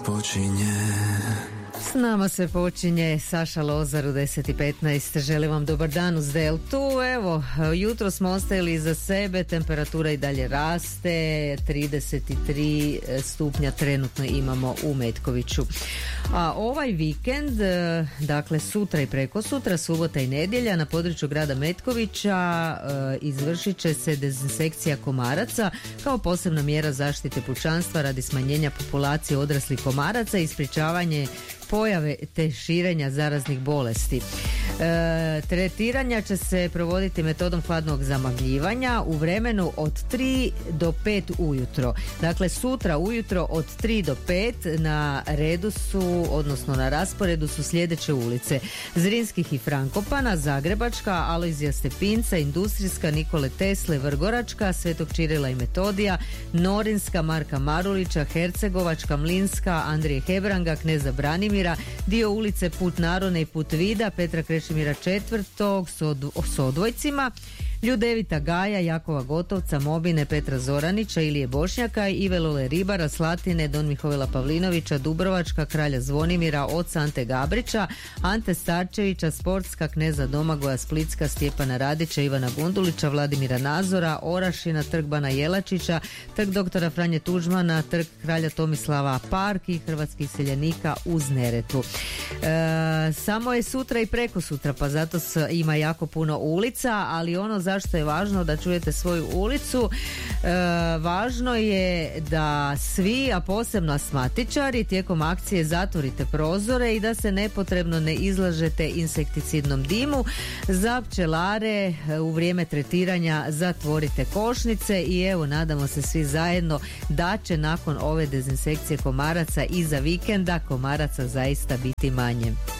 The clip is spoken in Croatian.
počinje. S nama se počinje Saša Lozar u 10:15. Želim vam dobar dan uz Deltu. Evo, jutro smo ostavili iza sebe, temperatura i dalje raste, 33 stupnja trenutno imamo u Metkoviću. A ovaj vikend, dakle sutra i prekosutra, subota i nedjelja, na području grada Metkovića izvršit će se dezinsekcija komaraca kao posebna mjera zaštite pučanstva radi smanjenja populacije odraslih komaraca i sprječavanje pojave te širenja zaraznih bolesti. Tretiranja će se provoditi metodom hladnog zamagljivanja u vremenu od 3 do 5 ujutro. Dakle, sutra ujutro od 3 do 5 na redu su, odnosno na rasporedu su sljedeće ulice: Zrinskih i Frankopana, Zagrebačka, Alojzija Stepinca, Industrijska, Nikole Tesle, Vrgoračka, Svetog Čirila i Metodija, Norinska, Marka Marulića, Hercegovačka, Mlinska, Andrije Hebranga, Kneza Branimira, dio ulice Put Narone i Put Vida, Petra Krešimira IV s odvojcima, Ljudevita Gaja, Jakova Gotovca, Mobine, Petra Zoranića, Ilije Bošnjaka, Ive Lole Ribara, Slatine, Don Mihovila Pavlinovića, Dubrovačka, Kralja Zvonimira, Oca Ante Gabrića, Ante Starčevića, Sportska, Kneza Domagoja, Splitska, Stjepana Radića, Ivana Gundulića, Vladimira Nazora, Orašina, Trg Bana Jelačića, Trg doktora Franje Tuđmana, Trg Kralja Tomislava, Park i Hrvatskih seljanika uz Neretvu. Samo je sutra i prekosutra, pa zato ima jako puno ulica, ali ono zašto je važno da čujete svoju ulicu, važno je da svi, a posebno astmatičari, tijekom akcije zatvorite prozore i da se nepotrebno ne izlažete insekticidnom dimu. Za pčelare u vrijeme tretiranja zatvorite košnice i evo, nadamo se svi zajedno da će nakon ove dezinsekcije komaraca iza vikenda komaraca zaista biti manje.